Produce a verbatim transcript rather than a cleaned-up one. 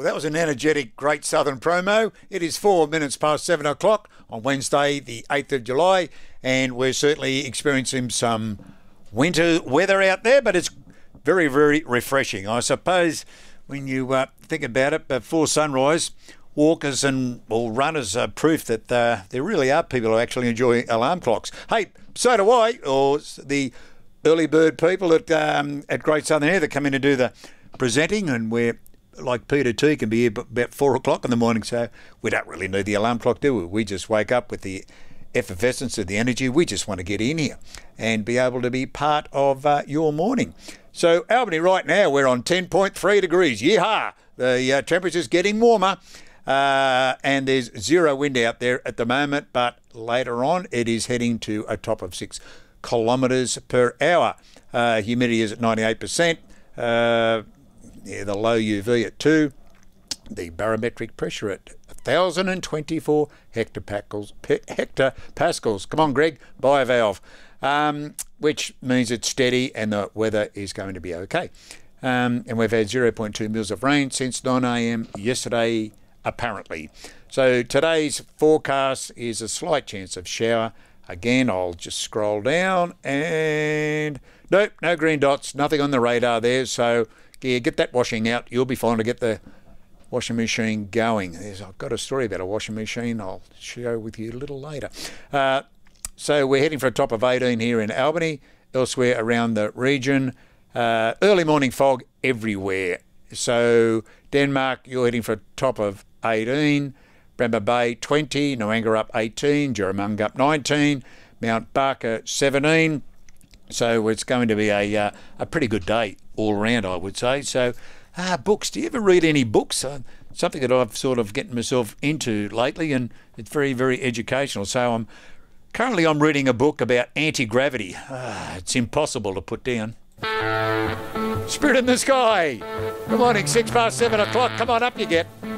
that was an energetic Great Southern promo. It is four minutes past seven o'clock on Wednesday, the eighth of July, and we're certainly experiencing some winter weather out there, but it's very, very refreshing. I suppose when you uh, think about it, before sunrise, walkers and well, runners are proof that uh, there really are people who actually enjoy alarm clocks. Hey, so do I, or the early bird people at um, at Great Southern Air that come in to do the presenting, and we're like Peter T can be here about four o'clock in the morning, so we don't really need the alarm clock, do we? We just wake up with the effervescence of the energy. We just want to get in here and be able to be part of uh, your morning. So Albany right now, we're on ten point three degrees. Yeehaw! The uh, temperature's getting warmer. Uh, and there's zero wind out there at the moment, but later on it is heading to a top of six kilometres per hour. Uh, humidity is at ninety-eight percent. Uh, yeah, the low U V at two. The barometric pressure at one thousand twenty-four hectopascals. hectopascals. Come on, Greg, buy a valve. Um, which means it's steady and the weather is going to be okay. Um, and we've had zero point two mils of rain since nine a.m. yesterday, apparently. So today's forecast is a slight chance of shower. Again, I'll just scroll down and nope, no green dots, nothing on the radar there. So yeah, get that washing out. You'll be fine to get the washing machine going. There's, I've got a story about a washing machine I'll share with you a little later. Uh, so we're heading for a top of eighteen here in Albany, elsewhere around the region. Uh, early morning fog everywhere. So Denmark, you're heading for a top of eighteen. Bremer Bay twenty, Noanga up eighteen, Jerramunga up nineteen, Mount Barker seventeen. So it's going to be a uh, a pretty good day all around, I would say. So ah, books. Do you ever read any books? Uh, something that I've sort of getting myself into lately, and it's very, very educational. So I'm currently I'm reading a book about anti-gravity. Ah, it's impossible to put down. Spirit in the Sky. Good morning, six past seven o'clock. Come on up, you get.